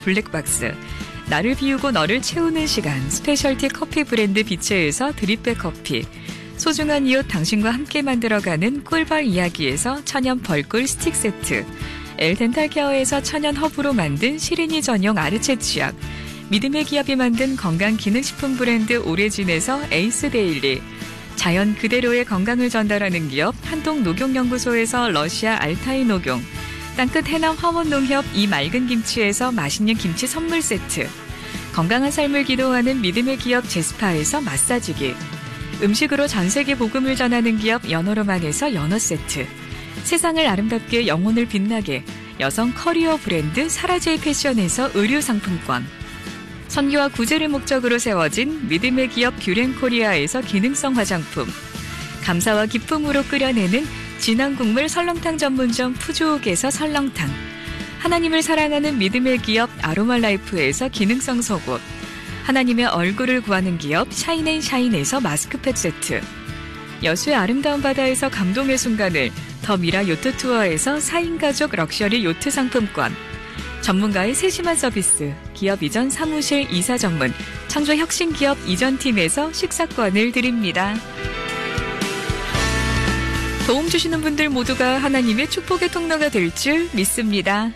블랙박스, 나를 비우고 너를 채우는 시간, 스페셜티 커피 브랜드 비체에서 드립백 커피, 소중한 이웃 당신과 함께 만들어가는 꿀벌 이야기에서 천연 벌꿀 스틱 세트, 엘덴탈 케어에서 천연 허브로 만든 시린이 전용 아르체 치약, 믿음의 기업이 만든 건강기능식품 브랜드 오레진에서 에이스 데일리, 자연 그대로의 건강을 전달하는 기업 한동녹용연구소에서 러시아 알타이 녹용, 땅끝 해남 화원농협 이 맑은 김치에서 맛있는 김치 선물 세트, 건강한 삶을 기도하는 믿음의 기업 제스파에서 마사지기, 음식으로 전세계 복음을 전하는 기업 연어로만에서 연어 세트, 세상을 아름답게 영혼을 빛나게 여성 커리어 브랜드 사라제이 패션에서 의류 상품권, 선교와 구제를 목적으로 세워진 믿음의 기업 규렌코리아에서 기능성 화장품, 감사와 기쁨으로 끓여내는 진한 국물 설렁탕 전문점 푸주옥에서 설렁탕, 하나님을 사랑하는 믿음의 기업 아로마라이프에서 기능성 속옷, 하나님의 얼굴을 구하는 기업 샤인앤샤인에서 마스크팩 세트, 여수의 아름다운 바다에서 감동의 순간을 더 미라 요트 투어에서 4인 가족 럭셔리 요트 상품권, 전문가의 세심한 서비스 기업 이전 사무실 이사 전문 창조혁신기업 이전팀에서 식사권을 드립니다. 도움 주시는 분들 모두가 하나님의 축복의 통로가 될 줄 믿습니다.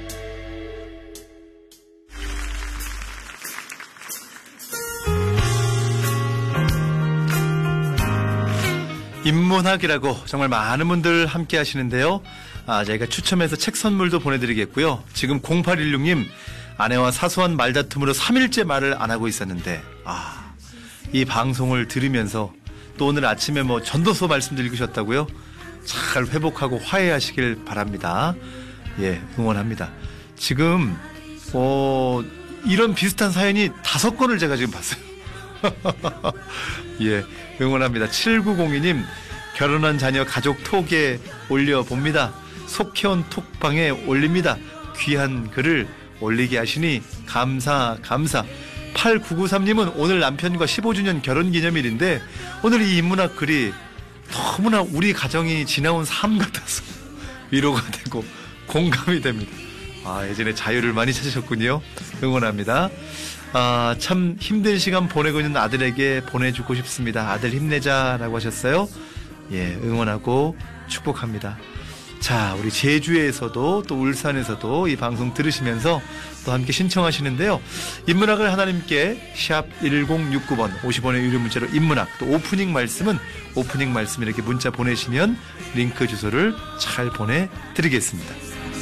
인문학이라고 정말 많은 분들 함께 하시는데요. 저희가 추첨해서 책 선물도 보내드리겠고요. 지금 0816님, 아내와 사소한 말다툼으로 3일째 말을 안 하고 있었는데, 이 방송을 들으면서 또 오늘 아침에 전도서 말씀도 읽으셨다고요? 잘 회복하고 화해하시길 바랍니다. 예, 응원합니다. 지금 이런 비슷한 사연이 5건을 제가 지금 봤어요. 예, 응원합니다. 7902님, 결혼한 자녀 가족 톡에 올려봅니다. 속해온 톡방에 올립니다. 귀한 글을 올리게 하시니 감사. 8993님은 오늘 남편과 15주년 결혼기념일인데 오늘 이 인문학 글이 너무나 우리 가정이 지나온 삶 같아서 위로가 되고 공감이 됩니다. 예전에 자유를 많이 찾으셨군요. 응원합니다. 참 힘든 시간 보내고 있는 아들에게 보내주고 싶습니다. 아들 힘내자라고 하셨어요. 예, 응원하고 축복합니다. 자, 우리 제주에서도 또 울산에서도 이 방송 들으시면서 또 함께 신청하시는데요. 인문학을 하나님께 샵 1069번 50원의 유료 문자로 인문학, 또 오프닝 말씀 이렇게 문자 보내시면 링크 주소를 잘 보내드리겠습니다.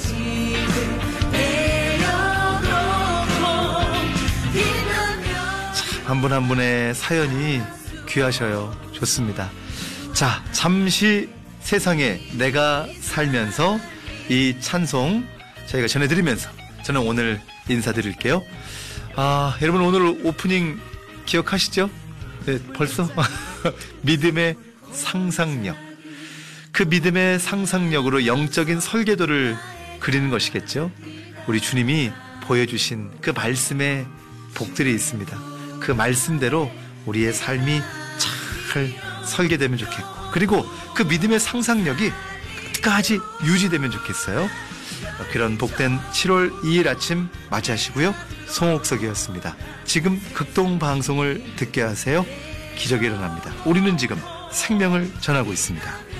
한 분 한 분의 사연이 귀하셔요. 좋습니다. 자, 잠시 세상에 내가 살면서 이 찬송 저희가 전해드리면서 저는 오늘 인사드릴게요. 여러분 오늘 오프닝 기억하시죠? 네, 벌써? 믿음의 상상력. 그 믿음의 상상력으로 영적인 설계도를 그리는 것이겠죠? 우리 주님이 보여주신 그 말씀의 복들이 있습니다. 그 말씀대로 우리의 삶이 잘 설계되면 좋겠고, 그리고 그 믿음의 상상력이 끝까지 유지되면 좋겠어요. 그런 복된 7월 2일 아침 맞이하시고요. 송옥석이었습니다. 지금 극동방송을 듣게 하세요. 기적이 일어납니다. 우리는 지금 생명을 전하고 있습니다.